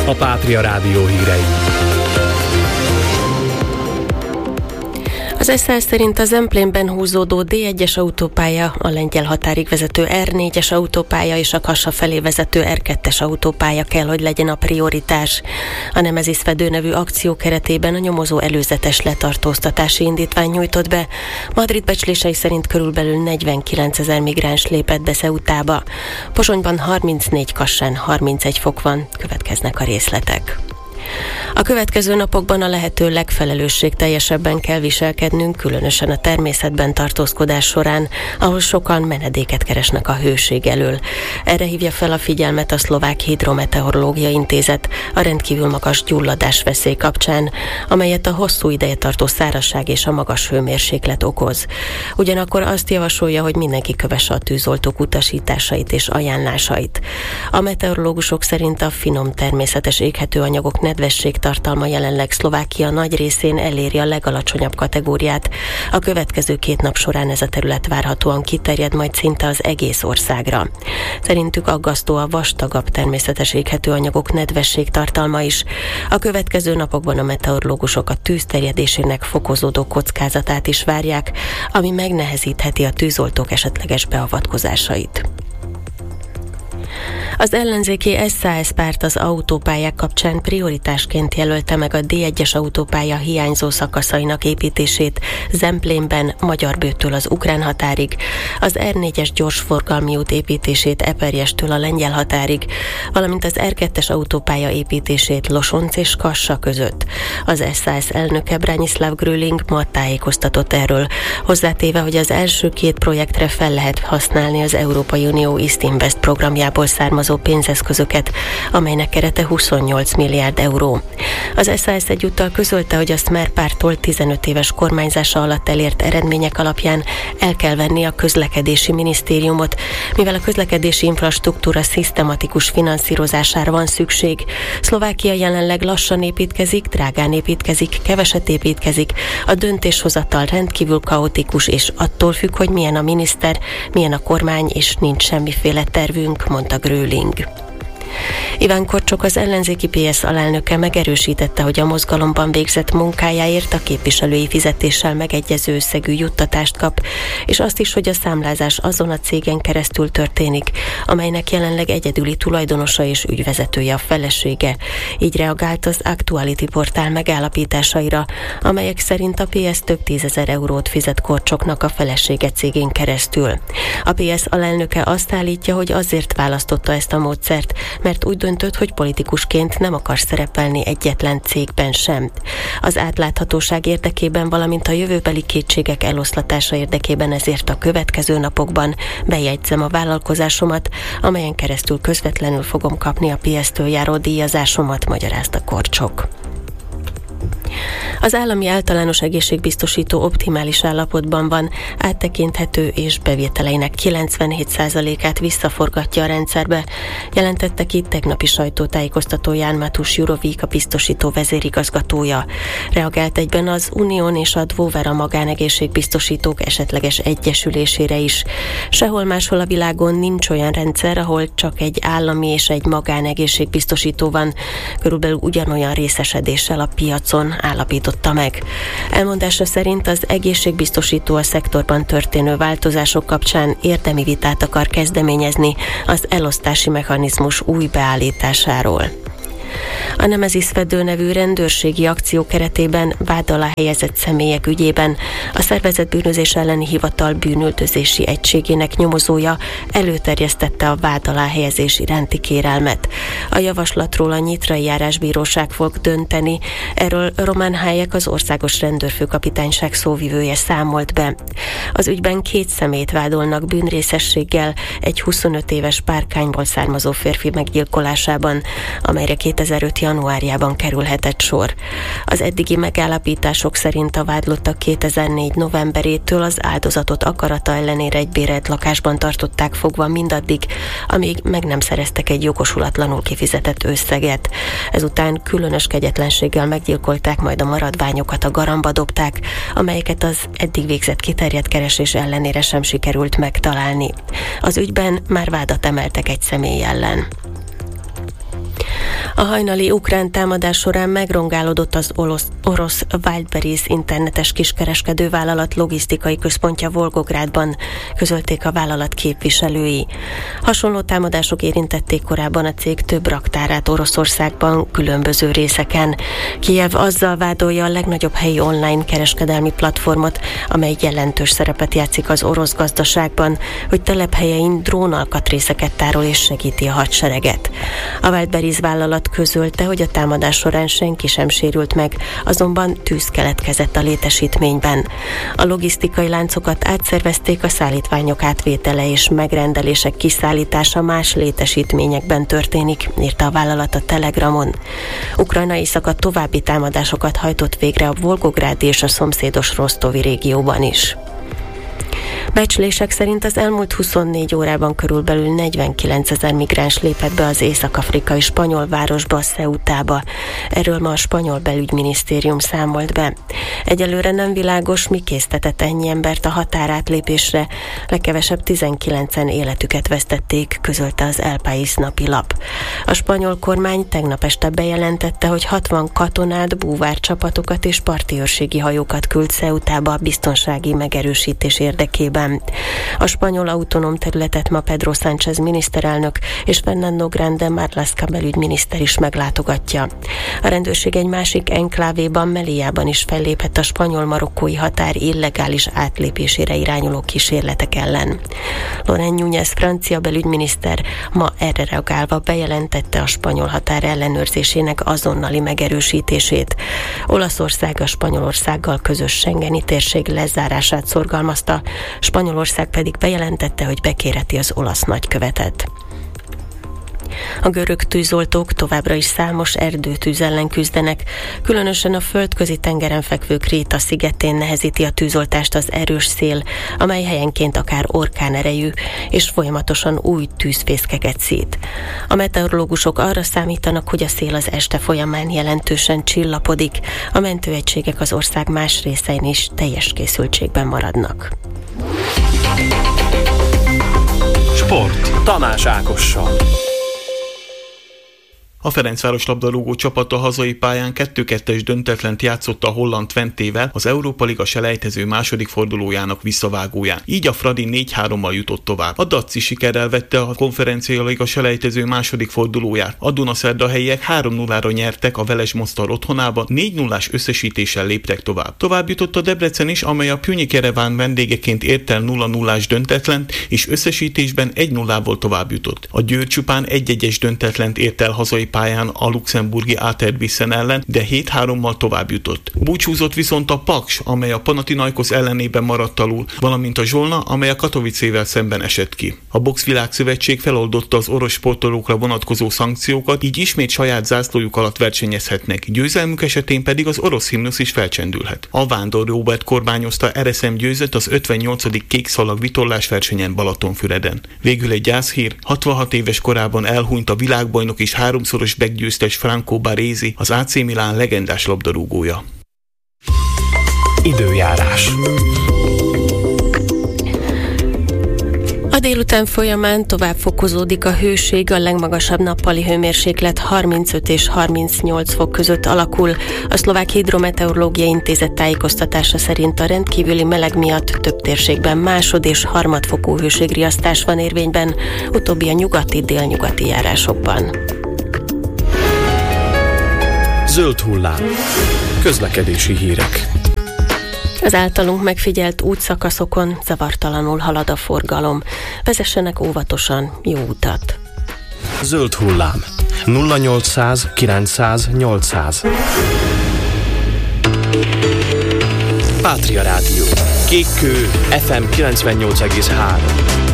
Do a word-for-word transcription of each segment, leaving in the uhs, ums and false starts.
a Pátria Rádió hírei. Az es zé á szerint a Zemplénben húzódó dé egyes autópálya, a lengyel határig vezető er négyes autópálya és a Kassa felé vezető er kettes autópálya kell, hogy legyen a prioritás. A Nemesis Fedő nevű akció keretében a nyomozó előzetes letartóztatási indítvány nyújtott be. Madrid becslései szerint körülbelül negyvenkilencezer migráns lépett be Ceutába. Pozsonyban harmincnégy, Kassán harmincegy fok van, következnek a részletek. A következő napokban a lehető legfelelősségteljesebben kell viselkednünk, különösen a természetben tartózkodás során, ahol sokan menedéket keresnek a hőség elől. Erre hívja fel a figyelmet a Szlovák Hidrometeorológiai Intézet a rendkívül magas gyulladásveszély kapcsán, amelyet a hosszú ideje tartó szárazság és a magas hőmérséklet okoz. Ugyanakkor azt javasolja, hogy mindenki kövesse a tűzoltók utasításait és ajánlásait. A meteorológusok szerint a finom természetes éghetőanyagok nedvesség tartalma jelenleg Szlovákia nagy részén eléri a legalacsonyabb kategóriát. A következő két nap során ez a terület várhatóan kiterjed majd szinte az egész országra. Szerintük aggasztó a vastagabb természetes éghetőanyagok nedvesség tartalma is. A következő napokban a meteorológusok a tűz terjedésének fokozódó kockázatát is várják, ami megnehezítheti a tűzoltók esetleges beavatkozásait. Az ellenzéki es zé á es párt az autópályák kapcsán prioritásként jelölte meg a dé egyes autópálya hiányzó szakaszainak építését Zemplénben, Magyarbőttől az ukrán határig, az er négyes gyorsforgalmi út építését Eperjestől a lengyel határig, valamint az er kettes autópálya építését Losonc és Kassa között. Az es zé á es elnöke Branislav Gröling ma tájékoztatott erről, hozzátéve, hogy az első két projektre fel lehet használni az Európai Unió East Invest programjából származó pénzeszközöket, amelynek kerete huszonnyolc milliárd euró. Az es zé á es egyúttal közölte, hogy a Smer párttól tizenöt éves kormányzása alatt elért eredmények alapján el kell venni a közlekedési minisztériumot, mivel a közlekedési infrastruktúra szisztematikus finanszírozására van szükség. Szlovákia jelenleg lassan építkezik, drágán építkezik, keveset építkezik, a döntéshozatal rendkívül kaotikus, és attól függ, hogy milyen a miniszter, milyen a kormány, és nincs semmiféle tervünk, mondta Gröling. Iván Korcsok, az ellenzéki pé es alelnöke megerősítette, hogy a mozgalomban végzett munkájáért a képviselői fizetéssel megegyező összegű juttatást kap, és azt is, hogy a számlázás azon a cégen keresztül történik, amelynek jelenleg egyedüli tulajdonosa és ügyvezetője a felesége. Így reagált az Actuality portál megállapításaira, amelyek szerint a pé es több tízezer eurót fizet Korcsoknak a felesége cégén keresztül. A pé es alelnöke azt állítja, hogy azért választotta ezt a módszert, mert úgy döntött, hogy politikusként nem akar szerepelni egyetlen cégben sem. Az átláthatóság érdekében, valamint a jövőbeli kétségek eloszlatása érdekében ezért a következő napokban bejegyzem a vállalkozásomat, amelyen keresztül közvetlenül fogom kapni a pé es-től járó díjazásomat, magyarázta Korcsok. Az állami általános egészségbiztosító optimális állapotban van, áttekinthető és bevételeinek kilencvenhét százalékát visszaforgatja a rendszerbe, jelentette ki tegnapi sajtótájékoztató Ján Matus Jurovik, a biztosító vezérigazgatója. Reagált egyben az Unión és a Dvóvera magánegészségbiztosítók esetleges egyesülésére is. Sehol máshol a világon nincs olyan rendszer, ahol csak egy állami és egy magánegészségbiztosító van, körülbelül ugyanolyan részesedéssel a piacon, állapította meg. Elmondása szerint az egészségbiztosító a szektorban történő változások kapcsán érdemi vitát akar kezdeményezni az elosztási mechanizmus új beállításáról. A Nemesis Fedő nevű rendőrségi akció keretében vád alá helyezett személyek ügyében a szervezett bűnözés elleni hivatal bűnüldözési egységének nyomozója előterjesztette a vád alá helyezés iránti kérelmet. A javaslatról a Nyitrai Járásbíróság fog dönteni, erről Roman Hayek, az országos rendőrfőkapitányság szóvivője számolt be. Az ügyben két személyt vádolnak bűnrészességgel egy huszonöt éves Párkányból származó férfi meggyilkolásában, amelyre kétezer-öt januárjában kerülhetett sor. Az eddigi megállapítások szerint a vádlottak kétezer-négy novemberétől az áldozatot akarata ellenére egy bérelt lakásban tartották fogva mindaddig, amíg meg nem szereztek egy jogosulatlanul kifizetett összeget. Ezután különös kegyetlenséggel meggyilkolták, majd a maradványokat a garamba dobták, amelyeket az eddig végzett kiterjedt keresés ellenére sem sikerült megtalálni. Az ügyben már vádat emeltek egy személy ellen. A hajnali ukrán támadás során megrongálódott az orosz, orosz Wildberries internetes kiskereskedővállalat logisztikai központja Volgográdban, közölték a vállalat képviselői. Hasonló támadások érintették korábban a cég több raktárát Oroszországban, különböző részeken. Kijev azzal vádolja a legnagyobb helyi online kereskedelmi platformot, amely jelentős szerepet játszik az orosz gazdaságban, hogy telephelyein drónalkatrészeket tárol és segíti a hadsereget. A Wildberries vállalat közölte, hogy a támadás során senki sem sérült meg, azonban tűz keletkezett a létesítményben. A logisztikai láncokat átszervezték, a szállítványok átvétele és megrendelések kiszállítása más létesítményekben történik, írta a vállalat a Telegramon. Ukrajna éjszaka további támadásokat hajtott végre a Volgográdi és a szomszédos Rosztovi régióban is. Becslések szerint az elmúlt huszonnégy órában körülbelül negyvenkilencezer migráns lépett be az észak-afrikai spanyol városba, Ceutába. Erről ma a spanyol belügyminisztérium számolt be. Egyelőre nem világos, mi késztetett ennyi embert a határátlépésre. Legkevesebb tizenkilencen életüket vesztették, közölte az El País napilap. A spanyol kormány tegnap este bejelentette, hogy hatvan katonát, búvárcsapatokat és parti őrségi hajókat küld Ceutába a biztonsági megerősítés érdekében. A spanyol autonóm területet ma Pedro Sánchez miniszterelnök és Fernando Grande Marlaska belügyminiszter is meglátogatja. A rendőrség egy másik enklávéban, Melillában is fellépett a spanyol-marokkói határ illegális átlépésére irányuló kísérletek ellen. Laurent Núñez francia belügyminiszter ma erre reagálva bejelentette a spanyol határ ellenőrzésének azonnali megerősítését. Olaszország a Spanyolországgal közös schengeni térség lezárását szorgalmazta, Spanyolország pedig bejelentette, hogy bekérheti az olasz nagykövetet. A görög tűzoltók továbbra is számos erdőtűz ellen küzdenek, különösen a földközi tengeren fekvő Kréta szigetén nehezíti a tűzoltást az erős szél, amely helyenként akár orkán erejű, és folyamatosan új tűzfészkeket szít. A meteorológusok arra számítanak, hogy a szél az este folyamán jelentősen csillapodik, a mentőegységek az ország más részein is teljes készültségben maradnak. Sport. Tamás Ákossal. A Ferencváros labdarúgó csapata hazai pályán kettő kettes döntetlent játszott a holland Twentével az Európa Liga selejtező második fordulójának visszavágóján. Így a Fradi négy hárommal jutott tovább. A Daci sikerrel vette a Konferencia Liga selejtező második fordulóját. A Dunaszerdahelyiek három nullára nyertek a Veles Mostar otthonában, négy nullás összesítéssel léptek tovább. Tovább jutott a Debrecen is, amely a Pünik Jereván vendégeként ért el nulla nullás döntetlent, és összesítésben egy nullából tovább jutott. A Győr csupán egy egyes döntetlent ért el hazai pályán a luxemburgi á té er Bissen ellen, de hét hárommal tovább jutott. Búcsúzott viszont a Paks, amely a Panathinaikos ellenében maradt alul, valamint a Zsolna, amely a Katowicével szemben esett ki. A Boxvilágszövetség feloldotta az orosz sportolókra vonatkozó szankciókat, így ismét saját zászlójuk alatt versenyezhetnek, győzelmük esetén pedig az orosz himnusz is felcsendülhet. A Vándor Róbert kormányozta Ereszem győzött az ötvennyolcadik kékszalag vitorlás versenyen Balatonfüreden. Végül egy gyászhír, hatvanhat éves korában elhunyt a világbajnok és háromszoros meggyőztes Franco Baresi, az á cé Milán legendás labdarúgója. Időjárás. A délután folyamán tovább fokozódik a hőség, a legmagasabb nappali hőmérséklet harmincöt és harmincnyolc fok között alakul. A Szlovák Hidrometeorológiai Intézet tájékoztatása szerint a rendkívüli meleg miatt több térségben másod- és harmadfokú hőségriasztás van érvényben, utóbbi a nyugati-délnyugati járásokban. Zöld hullám. Közlekedési hírek. Az általunk megfigyelt útszakaszokon zavartalanul halad a forgalom. Vezessenek óvatosan, jó utat! Zöld hullám. nulla nyolcszáz kilencszáz nyolcszáz. Pátria Rádió. Kékkő ef em kilencvennyolc egész három.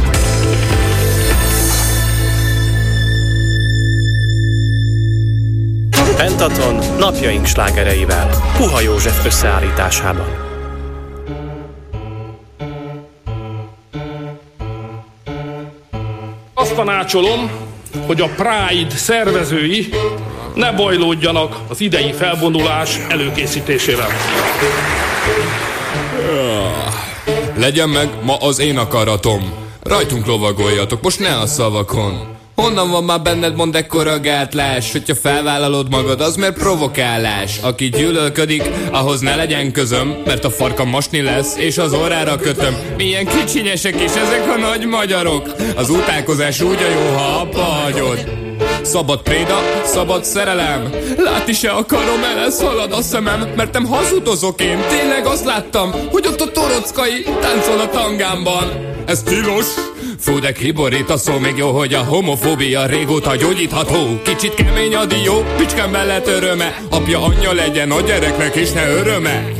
Pentaton napjaink slágereivel, Puha József összeállításában. Azt tanácsolom, hogy a Pride szervezői ne bajlódjanak az idei felvonulás előkészítésével. Legyen meg ma az én akaratom. Rajtunk lovagoljatok, most ne a szavakon. Honnan van már benned, mondd ekkora gátlás? Hogyha felvállalod magad, az mert provokálás. Aki gyűlölködik, ahhoz ne legyen közöm, mert a farkam mosni lesz, és az orrára kötöm. Milyen kicsinyesek is ezek a nagy magyarok. Az utálkozás úgy a jó, ha abba hagyod. Szabad préda, szabad szerelem. Látni se akarom, el ez halad a szemem. Mert nem hazudozok én, tényleg azt láttam, hogy ott a Torockai táncol a tangámban. Ez tilos. Fú, de kiborít a szó, még jó, hogy a homofóbia régóta gyógyítható. Kicsit kemény a dió, picskán bele öröme. Apja, anyja legyen, a gyereknek is ne öröme.